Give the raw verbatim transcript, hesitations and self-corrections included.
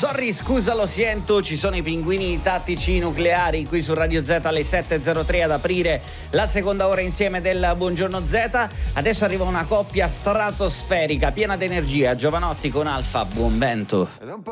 Sorry, scusa, lo sento, ci sono i pinguini tattici nucleari qui su Radio Z alle sette e zero tre ad aprire la seconda ora insieme del Buongiorno Z. Adesso arriva una coppia stratosferica, piena d'energia, Giovanotti con Alfa, buon vento.